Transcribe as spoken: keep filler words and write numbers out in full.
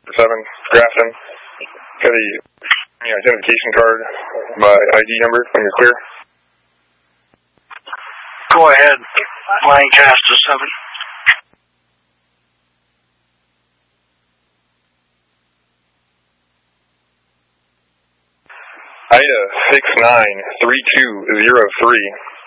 seven, Grafton. Got a you know, identification card by I D number when you're clear. Go ahead, Lancaster seven. Ida six nine three two zero three.